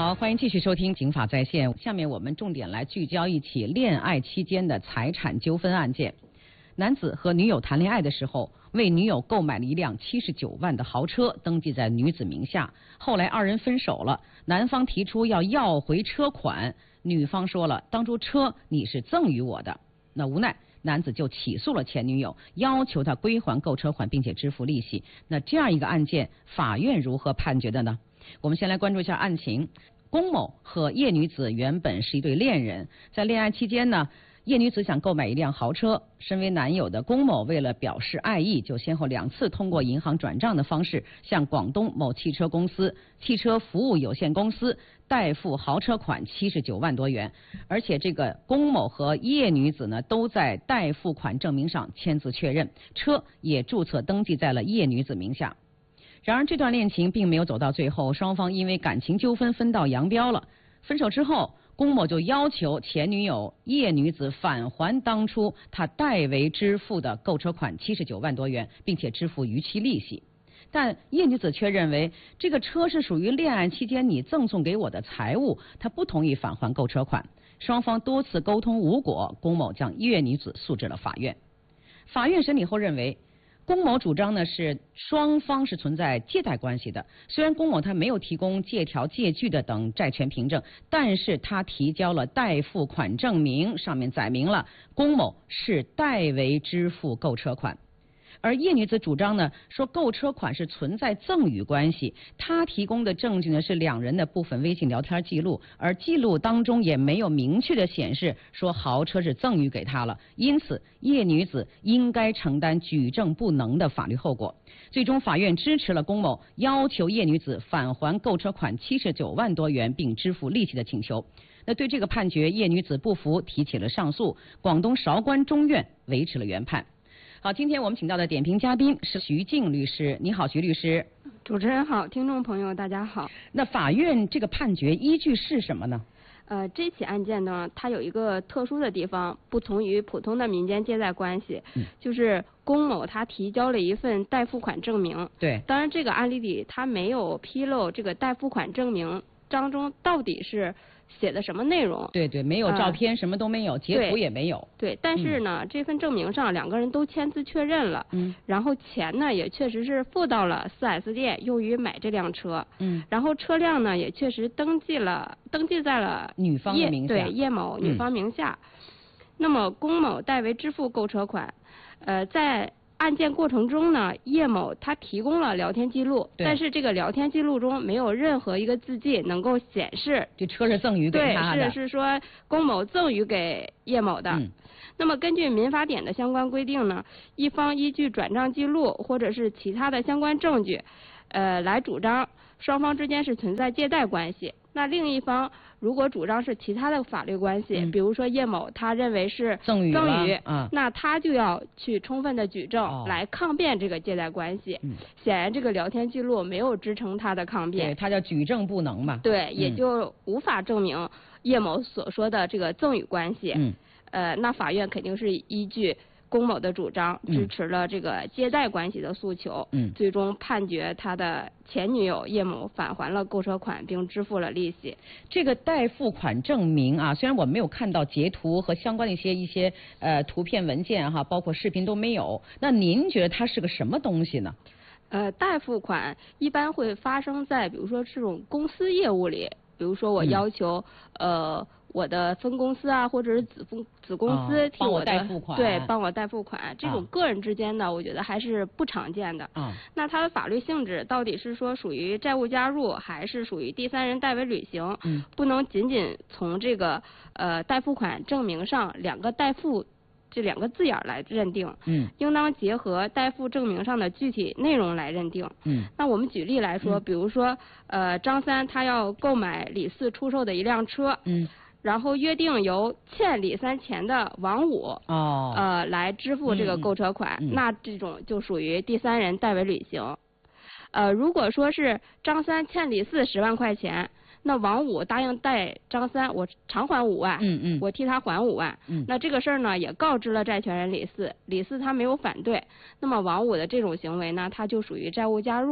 好，欢迎继续收听《警法在线》。下面我们重点来聚焦一起恋爱期间的财产纠纷案件。男子和女友谈恋爱的时候，为女友购买了一辆79万的豪车，登记在女子名下。后来二人分手了，男方提出要回车款，女方说了，当初车你是赠予我的。那无奈男子就起诉了前女友，要求她归还购车款，并且支付利息。那这样一个案件，法院如何判决的呢？我们先来关注一下案情。龚某和叶女子原本是一对恋人，在恋爱期间呢，叶女子想购买一辆豪车，身为男友的龚某为了表示爱意，就先后2次通过银行转账的方式向广东某汽车公司汽车服务有限公司代付豪车款79万多元，而且这个龚某和叶女子呢都在代付款证明上签字确认，车也注册登记在了叶女子名下。然而这段恋情并没有走到最后，双方因为感情纠纷分道扬镳了。分手之后，龚某就要求前女友叶女子返还当初他代为支付的购车款79万多元，并且支付逾期利息。但叶女子却认为这个车是属于恋爱期间你赠送给我的财物，她不同意返还购车款。双方多次沟通无果，龚某将叶女子诉至了法院。法院审理后认为，龚某主张呢是双方是存在借贷关系的，虽然龚某他没有提供借条、借据的等债权凭证，但是他提交了代付款证明，上面载明了龚某是代为支付购车款。而叶女子主张呢，说购车款是存在赠与关系，她提供的证据呢是2人的部分微信聊天记录，而记录当中也没有明确的显示说豪车是赠与给她了，因此叶女子应该承担举证不能的法律后果。最终法院支持了龚某要求叶女子返还购车款79万多元并支付利息的请求。那对这个判决，叶女子不服，提起了上诉，广东韶关中院维持了原判。好，今天我们请到的点评嘉宾是徐静律师。你好，徐律师。 主持人好，听众朋友大家好。 那法院这个判决依据是什么呢？ 这起案件呢，它有一个特殊的地方，不同于普通的民间借贷关系，就是龚某他提交了一份代付款证明。 对。 当然，这个案例里他没有披露这个代付款证明当中到底是写的什么内容？ 对对，没有照片，什么都没有，截图也没有。 对，但是呢，这份证明上2个人都签字确认了。然后钱呢也确实是付到了4S店，用于买这辆车。然后车辆呢也确实登记在了女方的名下。 对，叶某女方名下。那么龚某代为支付购车款，在案件过程中呢，叶某他提供了聊天记录，但是这个聊天记录中没有任何一个字迹能够显示这车是赠与给他的。 对，是说龚某赠与给叶某的。那么根据民法典的相关规定呢，一方依据转账记录或者是其他的相关证据，来主张双方之间是存在借贷关系。那另一方如果主张是其他的法律关系，比如说叶某他认为是赠与，那他就要去充分的举证来抗辩这个借贷关系。显然这个聊天记录没有支撑他的抗辩， 对，他叫举证不能嘛。 对，也就无法证明叶某所说的这个赠与关系。那法院肯定是依据龚某的主张，支持了这个借贷关系的诉求。最终判决他的前女友叶某返还了购车款，并支付了利息。 这个代付款证明啊，虽然我没有看到截图和相关的一些图片文件哈，包括视频都没有，那您觉得它是个什么东西呢？ 代付款一般会发生在比如说这种公司业务里，比如说我要求我的分公司啊，或者是子公司替我的代付款， 对，帮我代付款，这种个人之间的，我觉得还是不常见的。那它的法律性质到底是说属于债务加入，还是属于第三人代为履行？不能仅仅从这个代付款证明上2个代付这2个字眼来认定。应当结合代付证明上的具体内容来认定。那我们举例来说，比如说张三他要购买李四出售的一辆车。然后约定由欠李三钱的王五来支付这个购车款，那这种就属于第三人代为履行。如果说是张三欠李四10万块钱，那王五答应贷张三我偿还5万，我替他还5万，那这个事儿呢也告知了债权人李四，李四他没有反对，那么王五的这种行为呢，他就属于债务加入。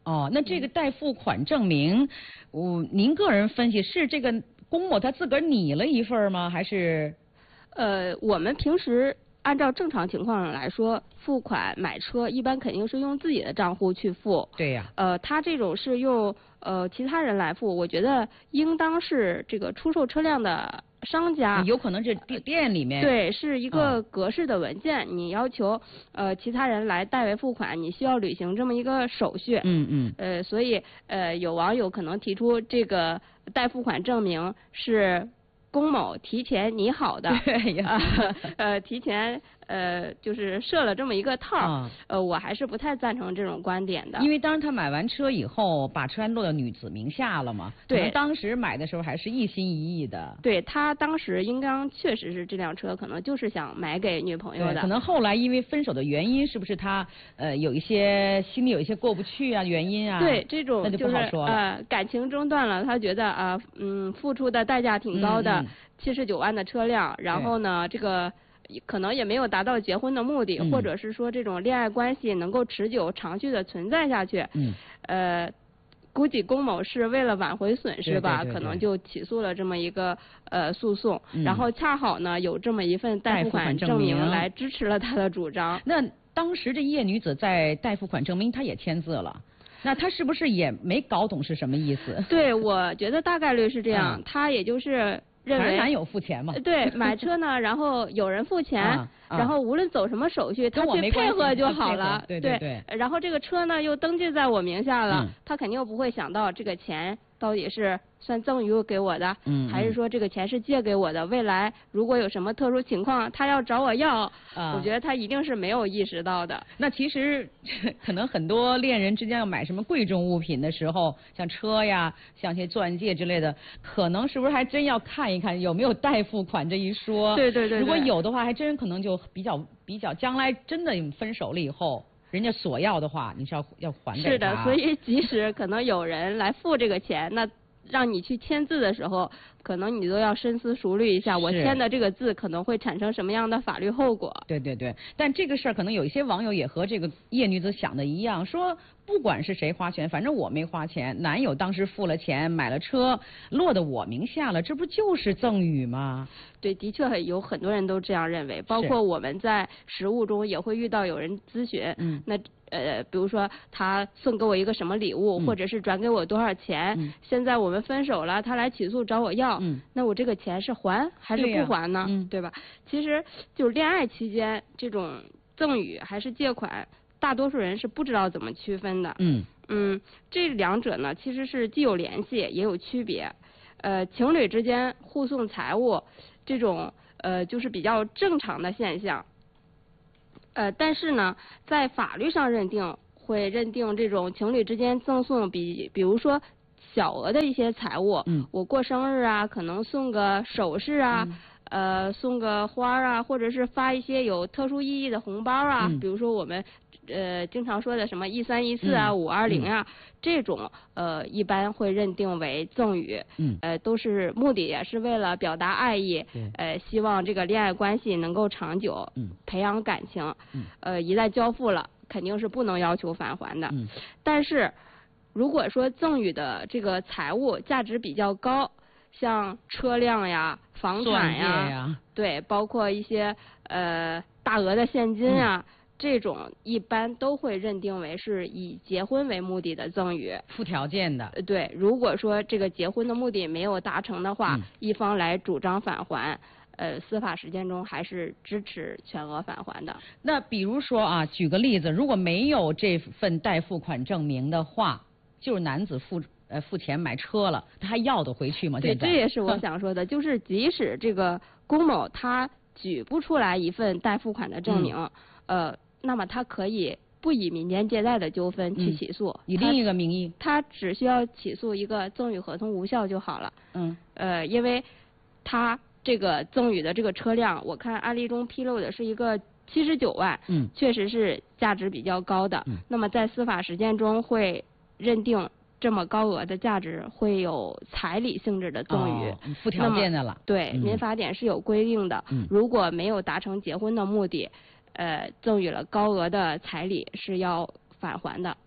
哦，那这个代付款证明，您个人分析是这个龚某他自个儿拟了一份吗？还是？ 我们平时按照正常情况来说，付款买车一般肯定是用自己的账户去付。 对呀。 他这种是用其他人来付，我觉得应当是这个出售车辆的商家。 有可能是店里面。 对，是一个格式的文件，你要求其他人来代为付款，你需要履行这么一个手续。所以有网友可能提出这个代付款证明是龚某提前拟好的，提前就是设了这么一个套我还是不太赞成这种观点的。 因为当他买完车以后，把车还落到女子名下了嘛， 对， 当时买的时候还是一心一意的。 对，他当时应当确实是这辆车可能就是想买给女朋友的。 可能后来因为分手的原因，是不是他有一些心里有一些过不去啊原因啊？ 对，这种那就不好说了。 感情中断了，他觉得付出的代价挺高的，79万的车辆，然后呢这个可能也没有达到结婚的目的，或者是说这种恋爱关系能够持久长续的存在下去。估计龚某是为了挽回损失吧，可能就起诉了这么一个诉讼，然后恰好呢有这么一份代付款证明来支持了他的主张。 那当时这叶女子在代付款证明她也签字了，那她是不是也没搞懂是什么意思？ 对，我觉得大概率是这样，她也就是认为男友付钱嘛。 对，买车呢，然后有人付钱，然后无论走什么手续，他去配合就好了。 对。 然后这个车呢又登记在我名下了，他肯定不会想到这个钱到底是算赠与给我的，还是说这个钱是借给我的？未来如果有什么特殊情况，他要找我要，我觉得他一定是没有意识到的。 那其实可能很多恋人之间要买什么贵重物品的时候，像车呀，像一些钻戒之类的，可能是不是还真要看一看有没有代付款这一说？ 对。 如果有的话，还真可能就比较，将来真的分手了以后，人家索要的话，你是要还给他。 是的，所以即使可能有人来付这个钱，那让你去签字的时候，可能你都要深思熟虑一下，我签的这个字可能会产生什么样的法律后果。 对。但这个事儿可能有一些网友也和这个叶女子想的一样，说不管是谁花钱，反正我没花钱，男友当时付了钱买了车，落到我名下了，这不就是赠与吗？ 对，的确有很多人都这样认为，包括我们在实务中也会遇到有人咨询，那比如说他送给我一个什么礼物，或者是转给我多少钱，现在我们分手了，他来起诉找我要，那我这个钱是还还是不还呢？对吧？其实就是恋爱期间这种赠与还是借款，大多数人是不知道怎么区分的。这两者呢其实是既有联系也有区别。情侣之间互送财物，这种就是比较正常的现象。但是呢，在法律上会认定这种情侣之间赠送比如说小额的一些财物，我过生日啊，可能送个首饰啊，送个花啊，或者是发一些有特殊意义的红包啊，比如说我们经常说的什么1314啊、520啊，这种一般会认定为赠与，都是目的也是为了表达爱意，希望这个恋爱关系能够长久，培养感情，一旦交付了，肯定是不能要求返还的。但是如果说赠与的这个财物价值比较高，像车辆呀、房产呀，对，包括一些大额的现金啊。这种一般都会认定为是以结婚为目的的赠与， 附条件的。 对，如果说这个结婚的目的没有达成的话，一方来主张返还，司法实践中还是支持全额返还的。 那比如说啊，举个例子，如果没有这份代付款证明的话，就是男子付钱买车了，他还要得回去吗？ 对，这也是我想说的，就是即使这个龚某他举不出来一份代付款的证明，那么他可以不以民间借贷的纠纷去起诉， 以另一个名义， 他只需要起诉一个赠与合同无效就好了。因为他这个赠与的这个车辆，我看案例中披露的是一个79万，确实是价值比较高的。那么在司法实践中会认定这么高额的价值会有彩礼性质的赠与， 附条件的了。 对，民法典是有规定的，如果没有达成结婚的目的，赠予了高额的彩礼是要返还的。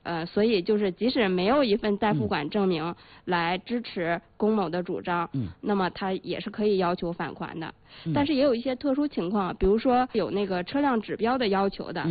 所以就是即使没有一份代付款证明来支持龚某的主张，那么他也是可以要求返还的。但是也有一些特殊情况，比如说有那个车辆指标的要求的，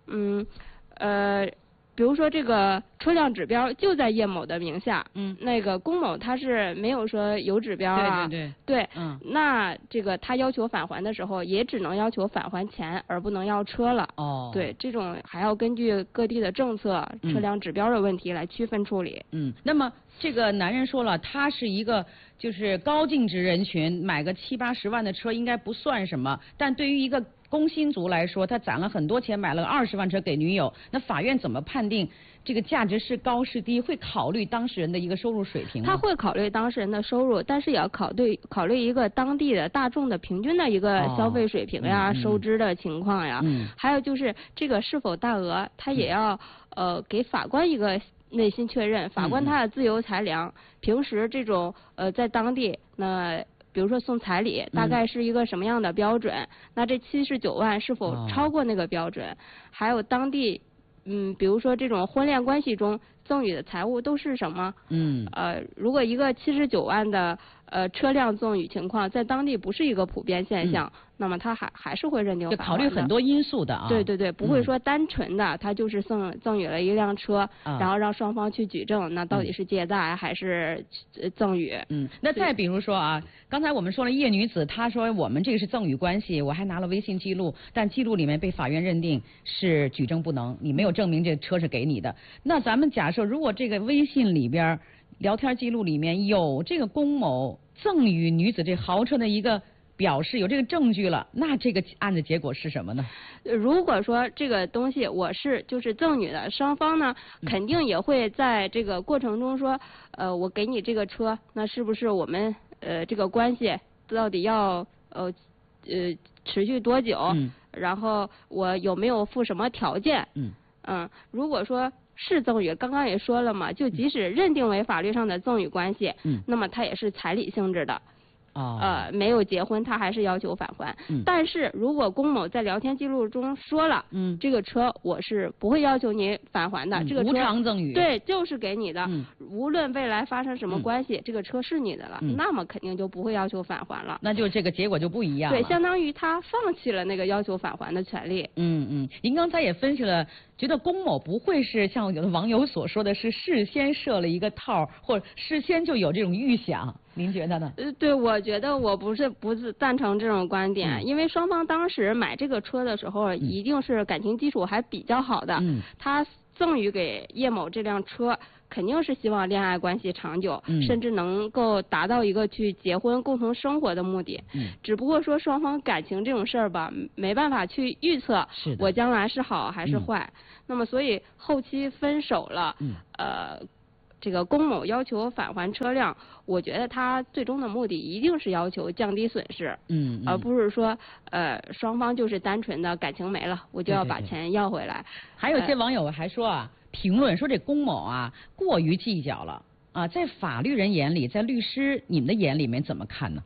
比如说这个车辆指标就在叶某的名下，那个龚某他是没有说有指标啊，对，那这个他要求返还的时候，也只能要求返还钱，而不能要车了。对，这种还要根据各地的政策、车辆指标的问题来区分处理。 那么这个男人说了，他是一个就是高净值人群，买个7、80万的车应该不算什么，但对于一个工薪族来说，他攒了很多钱买了20万车给女友，那法院怎么判定这个价值是高是低？会考虑当事人的一个收入水平吗？ 他会考虑当事人的收入，但是也要考虑一个当地的大众的平均的一个消费水平呀、收支的情况呀，还有就是这个是否大额，他也要给法官一个内心确认，法官他的自由裁量，平时这种在当地那。比如说送彩礼，大概是一个什么样的标准？那这79万是否超过那个标准？还有当地，比如说这种婚恋关系中赠与的财物都是什么？如果一个79万的车辆赠与情况在当地不是一个普遍现象，那么他还是会认定返还的。 考虑很多因素的啊。 对，不会说单纯的他就是赠与了一辆车，然后让双方去举证，那到底是借贷还是赠与？ 那再比如说啊，刚才我们说了叶女子，她说我们这个是赠与关系，我还拿了微信记录，但记录里面被法院认定是举证不能，你没有证明这车是给你的。那咱们假设如果这个微信里边聊天记录里面有这个龚某赠与女子这豪车的一个表示，有这个证据了，那这个案子结果是什么呢？ 如果说这个东西我就是赠与的，双方呢肯定也会在这个过程中说，我给你这个车，那是不是我们这个关系到底要持续多久？然后我有没有附什么条件？如果说是赠与，刚刚也说了嘛，就即使认定为法律上的赠与关系，那么它也是彩礼性质的。没有结婚，他还是要求返还。但是如果龚某在聊天记录中说了，这个车我是不会要求你返还的，这个车无偿赠与， 对，就是给你的，无论未来发生什么关系，这个车是你的了，那么肯定就不会要求返还了。 那就这个结果就不一样了。 对，相当于他放弃了那个要求返还的权利。 您刚才也分析了，觉得龚某不会是像有的网友所说的是事先设了一个套，或者事先就有这种预想。您觉得呢？ 对，我觉得我不是赞成这种观点，因为双方当时买这个车的时候，一定是感情基础还比较好的。他赠与给叶某这辆车，肯定是希望恋爱关系长久，甚至能够达到一个去结婚共同生活的目的。只不过说双方感情这种事儿吧，没办法去预测我将来是好还是坏。那么所以后期分手了，这个龚某要求返还车辆，我觉得他最终的目的一定是要求降低损失，而不是说双方就是单纯的感情没了，我就要把钱要回来。 还有些网友还说评论说这龚某过于计较了在法律人眼里，在律师你们的眼里面怎么看呢？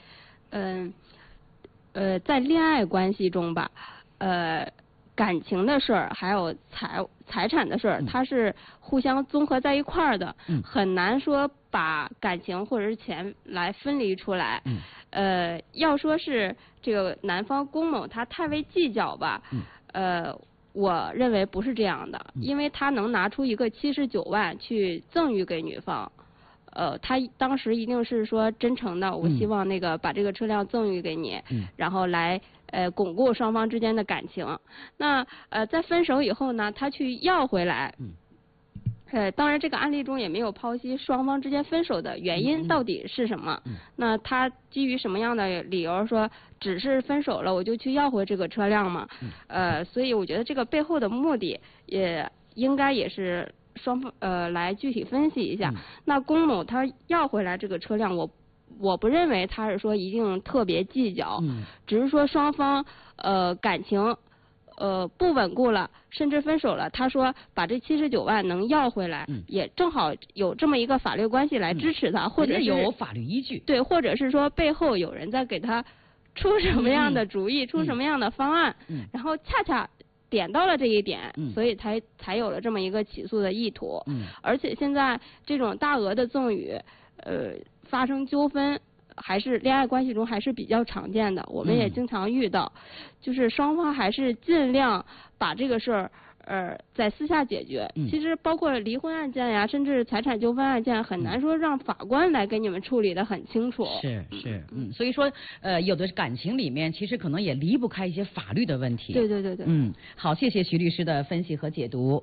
在恋爱关系中吧，感情的事儿还有财产的事儿，它是互相综合在一块儿的，很难说把感情或者是钱来分离出来。要说是这个男方龚某他太为计较吧，我认为不是这样的，因为他能拿出一个79万去赠与给女方。他当时一定是说真诚的，我希望那个把这个车辆赠与给你，然后来巩固双方之间的感情。那在分手以后呢，他去要回来。当然这个案例中也没有剖析双方之间分手的原因到底是什么。那他基于什么样的理由说只是分手了我就去要回这个车辆嘛？所以我觉得这个背后的目的也应该也是双方来具体分析一下。那龚某他要回来这个车辆，我不认为他是说一定特别计较，只是说双方感情不稳固了，甚至分手了，他说把这79万能要回来，也正好有这么一个法律关系来支持他，或者是有法律依据。 对，或者是说背后有人在给他出什么样的主意，出什么样的方案，然后恰恰点到了这一点，所以才有了这么一个起诉的意图。而且现在这种大额的赠与，发生纠纷，还是恋爱关系中还是比较常见的，我们也经常遇到，就是双方还是尽量把这个事儿。在私下解决。其实包括离婚案件呀，甚至财产纠纷案件，很难说让法官来给你们处理得很清楚。 是，所以说有的感情里面其实可能也离不开一些法律的问题。 对。 好，谢谢徐律师的分析和解读。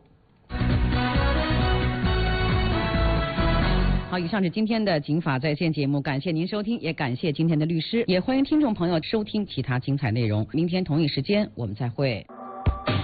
好，以上是今天的警法在线节目，感谢您收听，也感谢今天的律师，也欢迎听众朋友收听其他精彩内容。明天同一时间我们再会。